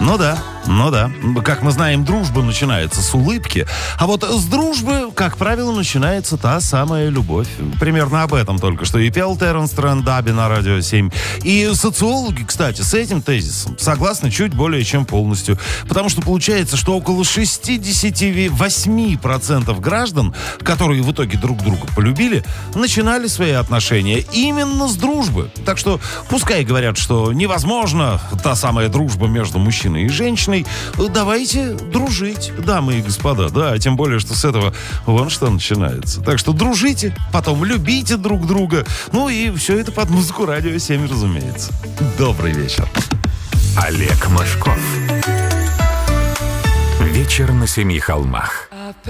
Ну да. Как мы знаем, дружба начинается с улыбки. А вот с дружбы, как правило, начинается та самая любовь. Примерно об этом только что и пел Теренс Трент D'Арби на Радио 7. И социологи, кстати, с этим тезисом согласны чуть более чем полностью. Потому что получается, что около 68% граждан, которые в итоге друг друга полюбили, начинали свои отношения именно с дружбы. Так что пускай говорят, что невозможно та самая дружба между мужчиной и женщиной. Давайте дружить, дамы и господа. Да, тем более, что с этого вон что начинается. Так что дружите, потом любите друг друга. Ну и все это под музыку Радио 7, разумеется. Добрый вечер. Олег Мошков. Вечер на семи холмах.